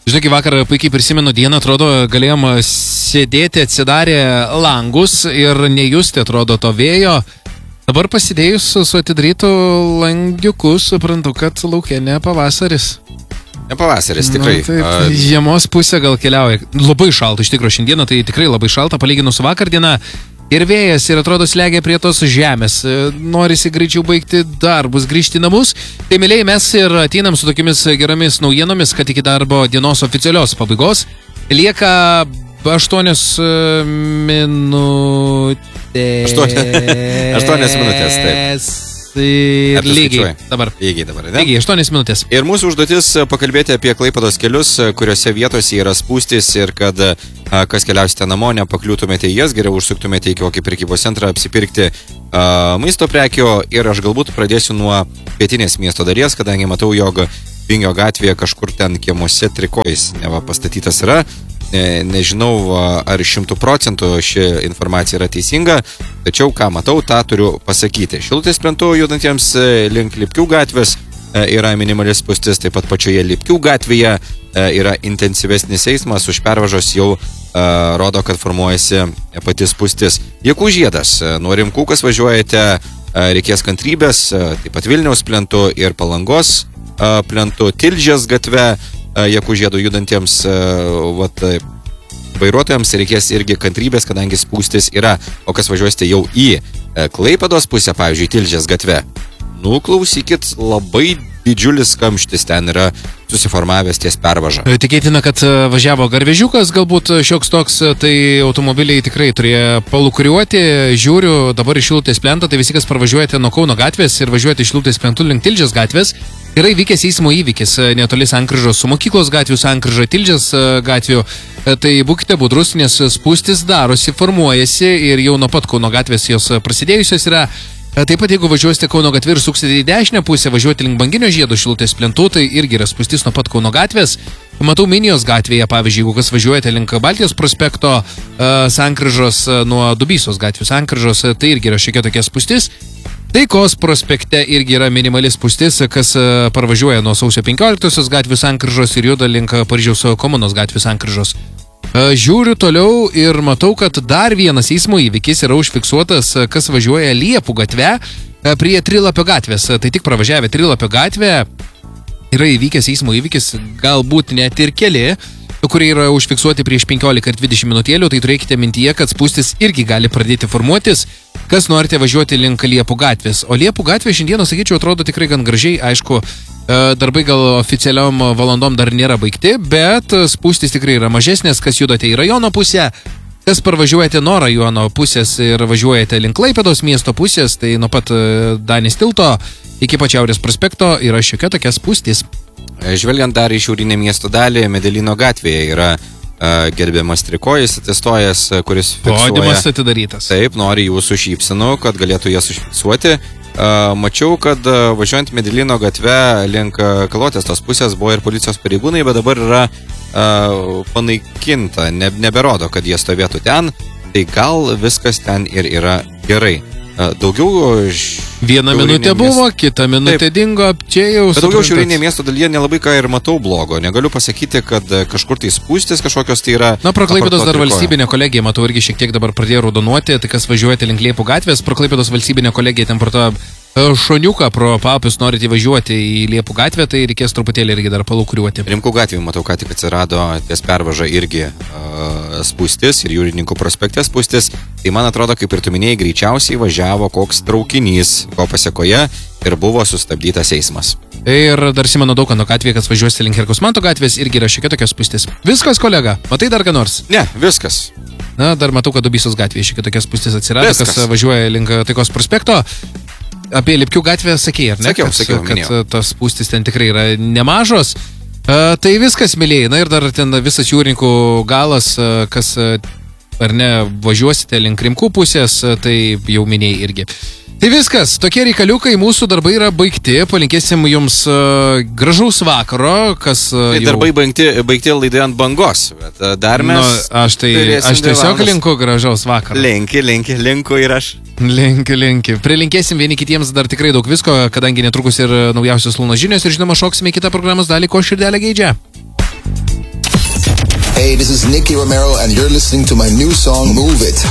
Žinai, vakar puikiai prisimenu dieną, atrodo, galėjom sėdėti, atsidarę langus ir nejusti, atrodo, to vėjo. Dabar pasidėjus su atidarytu langiuku, suprantu, kad laukia ne pavasaris. Ne pavasaris, tikrai. Žiemos pusė gal keliauja. Labai šalta, iš tikrųjų, šiandieną tai tikrai labai šalta, palyginus su vakar dieną. Ir vėjas, ir atrodo slegia prie tos žemės. Norisi greičiau baigti darbus, grįžti į namus. Tai, mėlyje, mes ir ateinam su tokiamis geromis naujienomis, kad iki darbo dienos oficialios pabaigos lieka 8 minutės. 8 minutės, taip. Ir lygiai dabar. Ne? Lygiai 8 minutės. Ir mūsų užduotis pakalbėti apie Klaipėdos kelius, kuriuose vietose yra spūstys ir kad kas keliausite namo, nepakliūtumėte į jas, geriau užsuktumėte į kokį prekybos centrą apsipirkti maisto prekių. Ir aš galbūt pradėsiu nuo pietinės miesto dalies, kadangi matau, jog Vingio gatvėje kažkur ten kiemuose trikojais neva pastatytas yra. Nežinau, ar 100% ši informacija yra teisinga, tačiau ką matau, tą turiu pasakyti. Šilutės plentu judantiems link Lipkių gatvės yra minimali spūstis, taip pat pačioje Lipkių gatvėje yra intensyvesnis eismas, už pervažos jau rodo, kad formuojasi pati spūstis. Jakų žiedas, nuo Rimkų, kas važiuojate, reikės kantrybės, taip pat Vilniaus plentu ir Palangos plentu, Tilžės gatve, Jakų žiedų judantiems vairuotojams reikės irgi kantrybės, kadangi spūstis yra. O kas važiuosite jau į Klaipėdos pusę, pavyzdžiui, Tilžės gatve, klausykit, labai didžiulis kamštis ten yra susiformavęs ties pervaža. Tikėtina, kad važiavo garvežiukas, galbūt šioks toks, tai automobiliai tikrai turėjo palukuriuoti. Žiūriu dabar iš Šilutės plento, tai visi, kas parvažiuojate nuo Kauno gatvės ir važiuojate iš Šilutės plentų link Tilžės gatvės, yra įvykęs eismo įvykis netoli sankryžos su mokyklos gatvių sankryža Tilžės gatvių. Tai būkite budrus, nes spūstis darosi, formuojasi ir jau nuo pat Kauno gatvės jos prasidėjusios yra. Taip pat, jeigu važiuosite Kauno gatvę ir suksite į dešinę pusę, važiuoti link Banginio žiedo Šilutės plentų, tai irgi yra spūstis nuo pat Kauno gatvės. Matau Minijos gatvėje, pavyzdžiui, jeigu kas važiuojate link Baltijos prospekto sankryžos nuo Dubysos gatvių sankryžos, tai irgi yra šiek tiek tokia spūstis. Taikos prospekte irgi yra minimali spūstis, kas parvažiuoja nuo Sausio 15 gatvių sankryžos ir juda link Paryžiaus Komunos gatvių sankryžos. Žiūriu toliau ir matau, kad dar vienas eismo įvykis yra užfiksuotas, kas važiuoja Liepų gatve prie Trilapio gatvės. Tai tik pravažiavę Trilapio gatvę yra įvykęs eismo įvykis, galbūt net ir keli, kurie yra užfiksuoti prieš 15 ir 20 minutėlių, tai turėkite mintyje, kad spūstis irgi gali pradėti formuotis, kas norite važiuoti link Liepų gatvės. O Liepų gatvė šiandieną, sakyčiau, atrodo tikrai gan gražiai, aišku, darbai gal oficialiom valandom dar nėra baigti, bet spūstis tikrai yra mažesnės, kas judate į rajono pusę, kas parvažiuojate nuo rajono pusės ir važiuojate link Klaipėdos miesto pusės, tai nuo pat Danės tilto iki pat Šiaurės prospekto yra šiokia tokia spūstis. Žvelgiant dar į šiaurinę miesto dalį, Medelino gatvėje yra gerbiamas trikojis atestuojas, kuris fiksuoja. Podiumas atidarytas. Taip, nori jūsų šypsenų, kad galėtų jas užfiksuoti. Mačiau, kad važiuojant Medelino gatve link Kalotės tos pusės buvo ir policijos pareigūnai, bet dabar yra panaikinta, neberodo, kad jie stovėtų ten, tai gal viskas ten ir yra gerai. Daugiau Viena minutė buvo, kita minutė dingo, čia jau bet daugiau šiaurinėje miesto dalyje nelabai ką ir matau blogo. Negaliu pasakyti, kad kažkur tai spūstis kažkokios tai yra. Na, pro Klaipėdos dar valstybinė kolegija, matau, irgi šiek tiek dabar pradėjo raudonuoti, tai kas važiuojate link Liepų gatvės, pro Klaipėdos valstybinė kolegija ten pro tą šoniuką pro Paupius norite įvažiuoti į Liepų gatvę, tai reikės truputėlį irgi dar palukuriuoti. Rimkų gatvėje matau, ką tik atsirado ties pervaža irgi spūstis ir Jūrininkų prospekte spūstis. Tai man atrodo, kaip ir tu minėjai, greičiausiai važiavo koks traukinys, ko pasekoje ir buvo sustabdytas eismas. Ir dar Simono Daukanto gatvėje, kas važiuosi link Herkaus Manto gatvės, irgi yra šiek tiek tokia spūstis. Viskas, kolega, matai dar ką nors? Ne, viskas. Na, dar matau, kad Dubysos gatvėje šiek tiek tokia spūstis atsirado, kas važiuoja link Taikos prospekto. Apie Lipkių gatvę sakei, ar ne? Sakiau, kad tas spūstis ten tikrai yra nemažos. Tai viskas, mėlyje. Na ir dar ten visas Jūrininkų galas, kas, ar ne, važiuosite link Rimkų pusės, tai jau minėjai irgi. Tai viskas, tokie reikaliukai, mūsų darbai yra baigti, palinkėsim jums gražaus vakaro, kas... Tai darbai baigti laidai ant bangos, bet dar mes... Aš tiesiog linku gražaus vakaro. Linku ir aš. Linkiu. Prilinkėsim vieni kitiems dar tikrai daug visko, kadangi netrukus ir naujausios Lunos žinios ir žinoma šoksime kitą programos dalį, ko širdelė geidžia. Hey, this is Nicky Romero and you're listening to my new song, Move It.